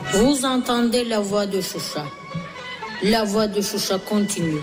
Vous entendez la voix de Choucha. La voix de Choucha continue.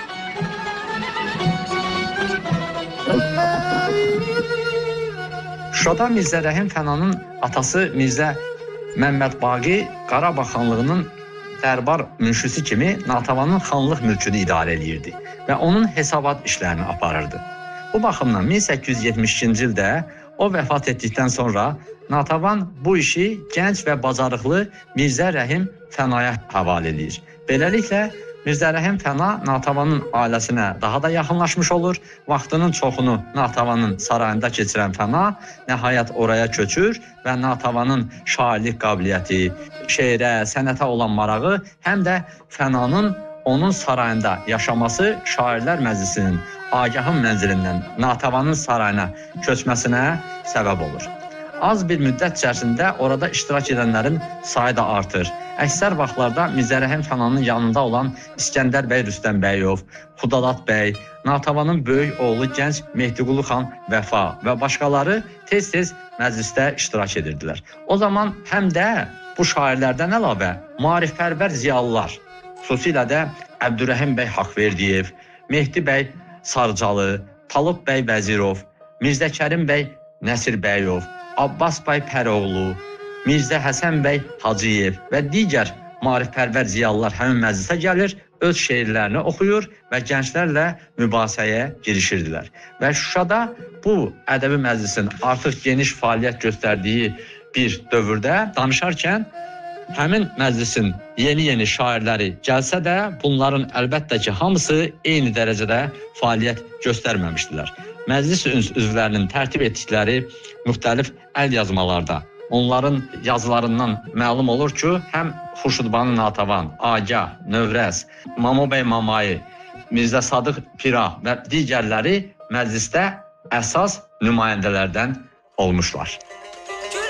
Şuşada Mirzə Rəhim Fənanın atası Mirzə Məmməd Baqi Qarabağ xanlığının dərbar münşisi kimi Natavanın xanlıq mülkünü idarə edirdi və onun hesabat işlərini aparırdı. Bu baxımdan 1872-ci ildə o vəfat etdikdən sonra Natavan bu işi gənc və bacarıqlı Mirzə Rəhim Fənaya həvalə edir. Beləliklə Mirzə Rəhim Fəna Natavanın ailəsinə daha da yaxınlaşmış olur. Vaxtının çoxunu Natavanın sarayında keçirən Fəna nəhayət oraya köçür və Natavanın şairlik qabiliyyəti, şeirə, sənətə olan marağı həm də Fənanın onun sarayında yaşaması Şairlər Məclisinin Agahın mənzilindən Natavanın sarayına köçməsinə səbəb olur. Az bir müddət içərisində orada iştirak edənlərin sayı da artır. Əksər vaxtlarda Mirzə Rəhim Fənanın yanında olan İskəndər bəy Rüstəmbəyov, Xudalat bəy, Natavanın böyük oğlu gənc Mehdiqulu xan Vəfa və başqaları tez-tez məclisdə iştirak edirdilər. O zaman həm də bu şairlərdən əlavə maarifpərvər ziyalılar, xüsusilə də Əbdürrəhim bəy Haqverdiyev, Mehdi bəy Sarcalı, Talib bəy Vəzirov, Mirzə Kərim bəy Nəsirbəyov, Abbas bəy Pəroğlu, Mirzə Həsən bəy Hacıyev və digər maarifpərvər ziyalılar həmin məclisə gəlir, öz şeirlərini oxuyur və gənclərlə mübahisəyə girişirdilər. Və Şuşada bu ədəbi məclisin artıq geniş fəaliyyət göstərdiyi bir dövrdə danışarkən həmin məclisin yeni şairləri gəlsə də bunların əlbəttə ki, hamısı eyni dərəcədə fəaliyyət göstərməmişdilər. Məclis üzvlərinin tərtib etdikləri müxtəlif əl yazmalarda onların yazılarından məlum olur ki, həm Xurşudbanu Natavan, Agah, Növrəz, Mamo bəy Mamayı, Mirzə Sadıq Pira və digərləri məclisdə əsas nümayəndələrdən olmuşlar.